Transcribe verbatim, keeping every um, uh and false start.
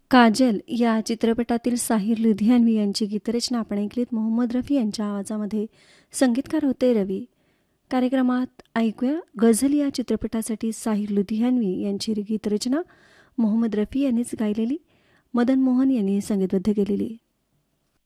काजल या चित्रपटातील साहिर लुधियानवी यांची गीतरचना आपण ऐकलीत. मोहम्मद रफी यांच्या आवाजामध्ये संगीतकार होते रवी. कार्यक्रमात ऐकूया गझल या चित्रपटासाठी साहिर लुधियानवी यांची गीतरचना मोहम्मद रफी यांनीच गायलेली, मदन मोहन यांनी संगीतबद्ध केलेली.